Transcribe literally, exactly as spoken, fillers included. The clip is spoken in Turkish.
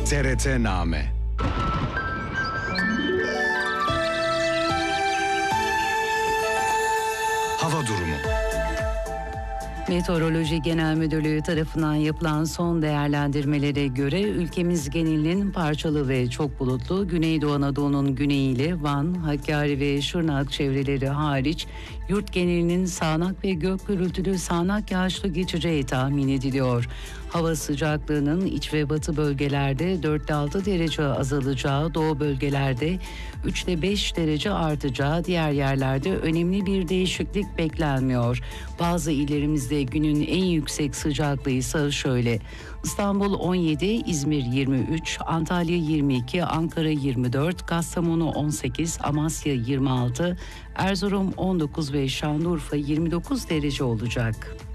T R T-Name. Hava durumu. Meteoroloji Genel Müdürlüğü tarafından yapılan son değerlendirmelere göre ülkemiz genelinin parçalı ve çok bulutlu, Güneydoğu Anadolu'nun güneyiyle Van, Hakkari ve Şırnak çevreleri hariç yurt genelinin sağanak ve gök gürültülü sağanak yağışlı geçeceği tahmin ediliyor. Hava sıcaklığının iç ve batı bölgelerde dört ile altı derece azalacağı, doğu bölgelerde üç ile beş derece artacağı, diğer yerlerde önemli bir değişiklik beklenmiyor. Bazı illerimizde günün en yüksek sıcaklığı ise şöyle: İstanbul on yedi, İzmir yirmi üç, Antalya yirmi iki, Ankara yirmi dört, Kastamonu on sekiz, Amasya yirmi altı, Erzurum on dokuz ve Şanlıurfa yirmi dokuz derece olacak.